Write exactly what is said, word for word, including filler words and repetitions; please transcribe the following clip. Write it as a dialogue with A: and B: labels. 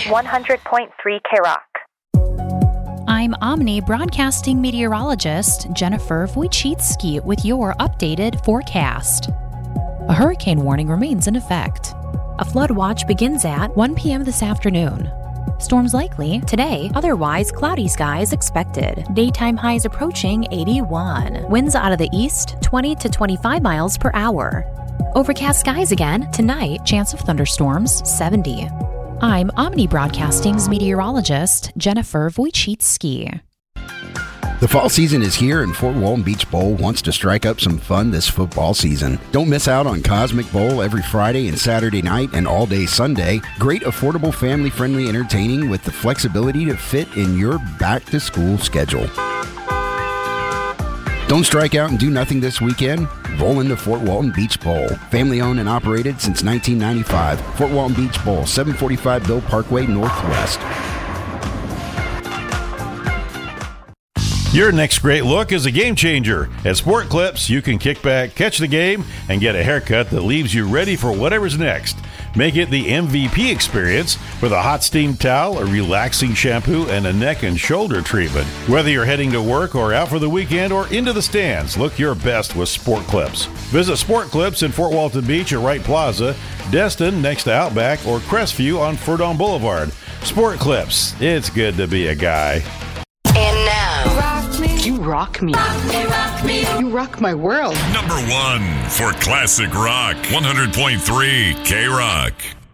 A: one hundred point three K Rock.
B: I'm Omni broadcasting meteorologist Jennifer Wojcicki with your updated forecast. A hurricane warning remains in effect. A flood watch begins at one p.m. this afternoon. Storms likely today, otherwise cloudy skies expected. Daytime highs approaching eighty-one. Winds out of the east, twenty to twenty-five miles per hour. Overcast skies again tonight, chance of thunderstorms, seventy. I'm Omni Broadcasting's meteorologist, Jennifer Wojcicki.
C: The fall season is here, and Fort Walton Beach Bowl wants to strike up some fun this football season. Don't miss out on Cosmic Bowl every Friday and Saturday night and all day Sunday. Great, affordable, family-friendly entertaining with the flexibility to fit in your back-to-school schedule. Don't strike out and do nothing this weekend? Roll into Fort Walton Beach Bowl. Family-owned and operated since nineteen ninety-five. Fort Walton Beach Bowl, seven forty-five Bill Parkway Northwest.
D: Your next great look is a game changer. At Sport Clips, you can kick back, catch the game, and get a haircut that leaves you ready for whatever's next. Make it the M V P experience with a hot steam towel, a relaxing shampoo, and a neck and shoulder treatment. Whether you're heading to work or out for the weekend or into the stands, look your best with Sport Clips. Visit Sport Clips in Fort Walton Beach at Wright Plaza, Destin next to Outback, or Crestview on Furdon Boulevard. Sport Clips, it's good to be a guy.
E: And now,
F: rock me.
E: You rock me.
F: Rock me, rock me.
E: You rock my world.
G: Number one for classic rock, one hundred point three K Rock.